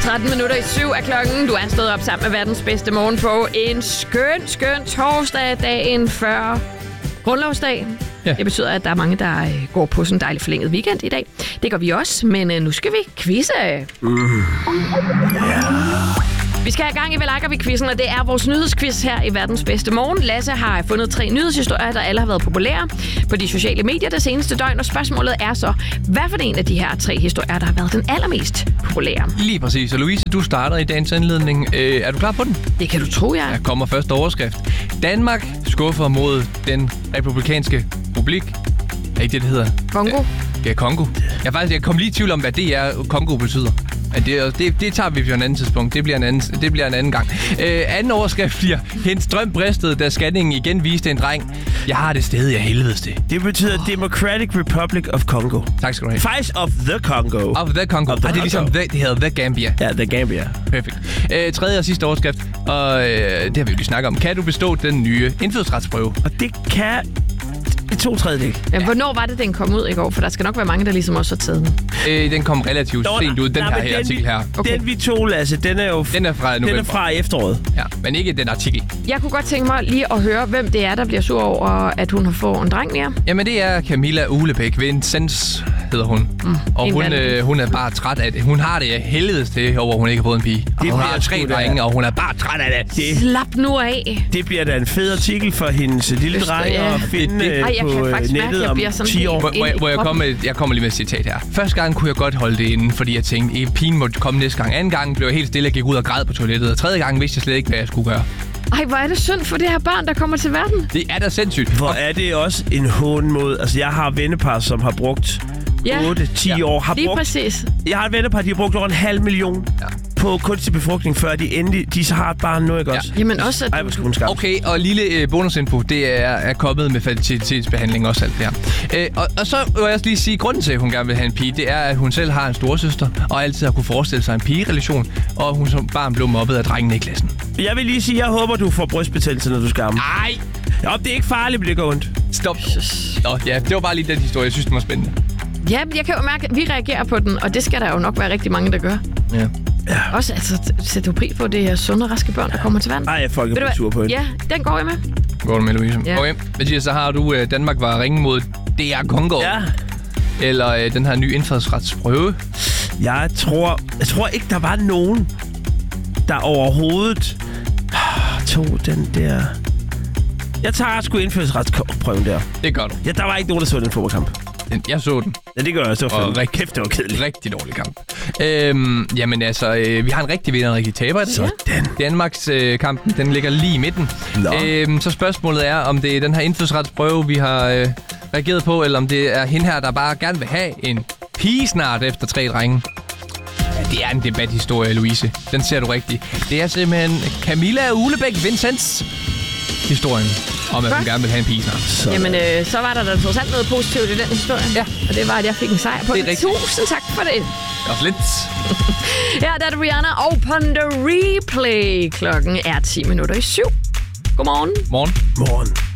13 minutter i 7 er klokken. Du er stået op sammen med verdens bedste morgen på en skøn torsdag, dagen før grundlovsdag. Ja. Det betyder, at der er mange, der går på sådan en dejlig forlænget weekend i dag. Det gør vi også, men nu skal vi quizze. Vi skal have gang i Vel-Akker-quizzen, og det er vores nyhedsquiz her i verdens bedste morgen. Lasse har fundet 3 nyhedshistorier, der alle har været populære på de sociale medier det seneste døgn, og spørgsmålet er så, hvad for en af de her 3 historier, der har været den allermest populære? Lige præcis. Og Louise, du starter i dagens indledning. Er du klar på den? Det kan du tro, jeg. Der kommer første overskrift. Danmark skuffer mod den republikanske republik. Er ikke det hedder? Kongo? Ja, Kongo. Jeg kom lige i tvivl om, hvad det er, Kongo betyder. Det tager vi på en anden tidspunkt. Det bliver en anden gang. Anden overskrift bliver, hendes drøm bristede, da scanningen igen viste en dreng. Jeg har det sted, jeg helvedes det. Det betyder Democratic Republic of Congo. Tak skal du have. Faktisk of the Congo. Of the Congo. Det er ligesom, det hedder The Gambia. Ja, The Gambia. Perfekt. Tredje og sidste overskrift, og det har vi jo lige snakket om. Kan du bestå den nye indfødsretsprøve? Og det kan... I 2/3. Ja, hvornår var det, den kom ud i går? For der skal nok være mange, der ligesom også har taget den. Den kom relativt sent ud, den artikel her. Okay. Den vi tog, Lasse, den er jo... Den er fra november. Den er fra efteråret. Ja, men ikke den artikel. Jeg kunne godt tænke mig lige at høre, hvem det er, der bliver sur over, at hun har fået en dreng mere. Jamen, det er Camilla Uglebæk. Vincents hedder hun. Og hun er bare træt af det. Hun har det helvedes til, over hun ikke har fået en pige. Hun har 3 drenge, og hun er bare træt af det. Slap nu af. Det bliver da en fed artikel for hendes lille dreng at finde på nettet om 10 år. Jeg kommer lige med et citat her. Første gang kunne jeg godt holde det inde, fordi jeg tænkte, pigen måtte komme næste gang. Anden gang blev jeg helt stille og gik ud og græd på toilettet. Og tredje gang vidste jeg slet ikke, hvad jeg skulle gøre. Ej, hvor er det synd for det her børn, der kommer til verden. Det er da sindssygt. Hvor er det også en hån mod... Altså, jeg har vennepar, som har brugt 8-10 år. Lige præcis. Jeg har et vennepar, de har brugt over 500.000 på kunstig befrugtning, før de så har et barn nu, ikke også? Jamen også, at Okay, og lille bonusinfo, det er kommet med fertilitetsbehandling også alt det her. Og så vil jeg også lige sige, grunden til, at hun gerne vil have en pige, det er, at hun selv har en storesøster, og altid har kunne forestille sig en pigerelation, og hun som barn blev mobbet af drengene i klassen. Jeg vil lige sige, jeg håber, du får brystbetændelse, når du skal amme. Nej! Jo, det er ikke farligt, men det går ondt. Stop. Nå, ja, det var bare lige den historie, jeg synes, den var spændende. Ja, jeg kan jo mærke, at vi reagerer på den, og det skal der jo nok være rigtig mange, der gør. Ja. Også, altså, sæt du pris på, det er sunde, raske børn, der kommer til verden. Ej, folk er sur på hende. Ja, den går jeg med. Går du med, Louise? Ja. Okay, Mathias, så har du, Danmark var ringe mod DR Kongo. Ja. Eller den her nye indfødsretsprøve. Jeg tror ikke, der var nogen, der overhovedet tog den der... Jeg tager sgu indfødsretsprøven der. Det gør du. Ja, der var ikke nogen, der så den fodboldkamp. Jeg så den. Ja, det gør jeg så. Kæft, det var kedeligt. Rigtig dårlig kamp. Jamen altså, vi har en rigtig vinder og en rigtig taber. Sådan. Danmarks kampen, den ligger lige i midten. Så spørgsmålet er, om det er den her indfødsretsprøve, vi har reageret på, eller om det er hende her, der bare gerne vil have en pige snart efter 3 drenge. Ja, det er en debathistorie, Louise. Den ser du rigtigt. Det er simpelthen Camilla Uglebæk Vincents historien om, at hun gerne vil have en pige snart. Jamen, så var der trods alt noget positivt i den historie. Ja. Og det var, at jeg fik en sejr på det. Tusind tak for det. Også lidt. Her der er det Rihanna og Pon The Replay. Klokken er 10 minutter i 7. Godmorgen. Morgen.